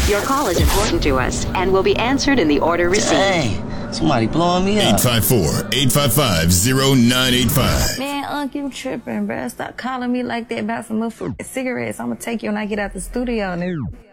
Your call is important to us and will be answered in the order received. Dang, somebody blowing me up. 854-855-0985. Man, Unc, you tripping, bruh. Stop calling me like that about some motherfucking cigarettes. I'm gonna take you when I get out the studio, nigga.